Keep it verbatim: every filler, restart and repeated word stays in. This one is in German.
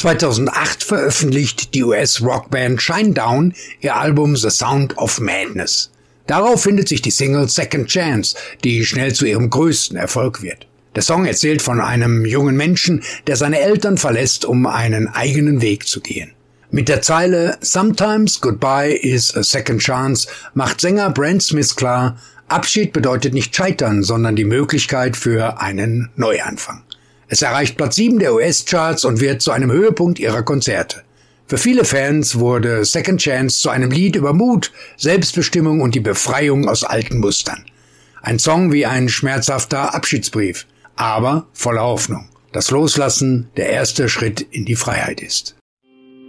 zweitausendacht veröffentlicht die U S-Rockband Shinedown ihr Album The Sound of Madness. Darauf findet sich die Single Second Chance, die schnell zu ihrem größten Erfolg wird. Der Song erzählt von einem jungen Menschen, der seine Eltern verlässt, um einen eigenen Weg zu gehen. Mit der Zeile Sometimes Goodbye is a Second Chance macht Sänger Brent Smith klar, Abschied bedeutet nicht Scheitern, sondern die Möglichkeit für einen Neuanfang. Es erreicht Platz sieben der U S-Charts und wird zu einem Höhepunkt ihrer Konzerte. Für viele Fans wurde Second Chance zu einem Lied über Mut, Selbstbestimmung und die Befreiung aus alten Mustern. Ein Song wie ein schmerzhafter Abschiedsbrief, aber voller Hoffnung, dass Loslassen der erste Schritt in die Freiheit ist.